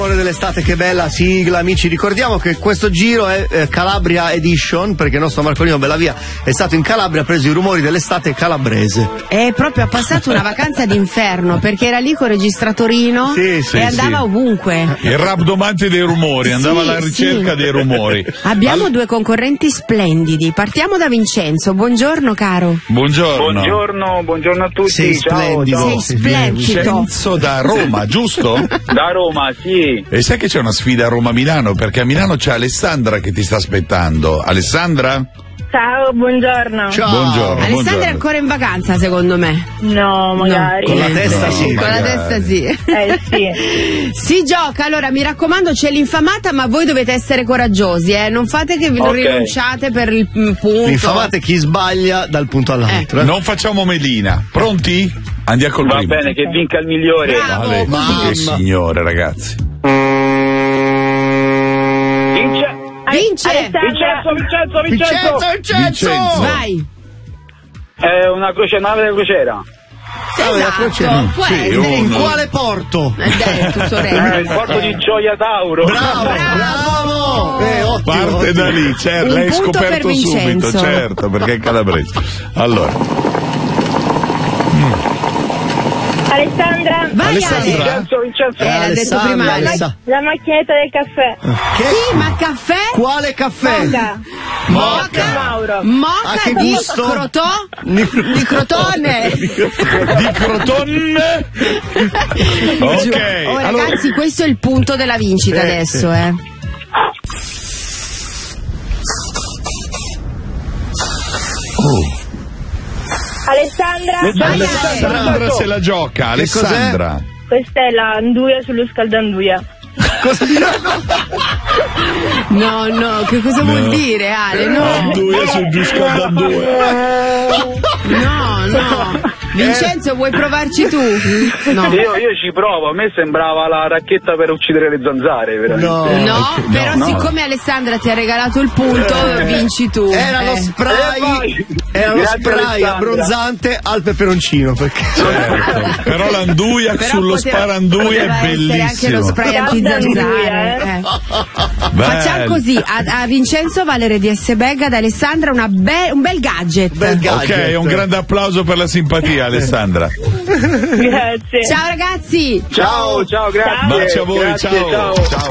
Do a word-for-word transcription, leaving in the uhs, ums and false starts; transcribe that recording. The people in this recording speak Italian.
Dell'estate, che bella sigla, amici. Ricordiamo che questo giro è eh, Calabria Edition, perché il nostro Marcolino Bellavia è stato in Calabria, ha preso i rumori dell'estate calabrese. E proprio ha passato una vacanza d'inferno, perché era lì con il registratorino sì, sì, e andava sì. ovunque. Il rabdomante dei rumori, andava sì, alla ricerca sì. dei rumori. Abbiamo All... due concorrenti splendidi. Partiamo da Vincenzo. Buongiorno caro. Buongiorno. Buongiorno, buongiorno a tutti. Sei ciao, splendido. ciao. Sei splendido. Vincenzo da Roma, giusto? Da Roma, sì. E sai che c'è una sfida a Roma-Milano? Perché a Milano c'è Alessandra che ti sta aspettando. Alessandra? Ciao, buongiorno. Ciao. Buongiorno. Alessandra buongiorno. è ancora in vacanza, secondo me. No, magari. Con la testa No, sì. Con magari. la testa sì. Eh sì. Si gioca, allora mi raccomando, c'è l'infamata, ma voi dovete essere coraggiosi, eh. Non fate che vi non Ok. rinunciate per il mm, punto. Infamate chi sbaglia dal punto all'altro. Eh. Non facciamo melina. Pronti? Andiamo col Va primo. bene, che vinca il migliore. Bravo. Vale. Mamma. Che signore, ragazzi. Vince. Vince! Vincenzo, Vincenzo, Vincenzo. Vincenzo, Vincenzo. Vincenzo. Vai! È una croce, nave della crociera. Salve, la Esatto, crociera. può Sì, essere. uno. In quale porto? Eh, dai, tu Eh, sorella. il porto di Gioia Tauro. Bravo, bravo. Eh, ottimo, Parte ottimo. da lì, certo, Un l'hai punto per scoperto Vincenzo. subito, certo, perché è calabrese. Allora, Alessandra, Vai Alessandra? Ale! Vincenzo, Vincenzo. Eh, l'ha detto Alessandra, prima Ale. Alessa- la macchinetta del caffè. Che? Sì, ma caffè? Quale caffè? Moca. Moca? Mauro. Moca Ah, che di gusto? crotò? Ni- Di crotone? di Crotone. Ok, Oh, allora, ragazzi, questo è il punto della vincita Sì, adesso, sì. eh. Alessandra, Vincenzo, Vai, Ale. Alessandra se la gioca, Alessandra. questa è la anduia sullo scaldanduia. No, no, che cosa vuol dire, Ale? No, Due su giù due. no, no. Vincenzo, vuoi provarci tu? No. Io, io ci provo, a me sembrava la racchetta per uccidere le zanzare, veramente. No. No, però no. siccome Alessandra ti ha regalato il punto, vinci tu. Era lo Eh. spray, Eh, vai. era lo Grazie, spray Alessandra. abbronzante al peperoncino. Perché... Certo. Però l'anduia Però sullo poteva- sparanduia poteva è essere anche bellissimo. lo spray antizanzare. Eh. Eh. Bello. Facciamo così, a, a Vincenzo vale R D S Bag, ad Alessandra una be- un bel gadget. Bel gadget. Ok, un grande applauso per la simpatia, Alessandra. Grazie. Ciao ragazzi! Ciao, ciao, grazie. Baci a voi, Grazie, ciao. ciao. Ciao.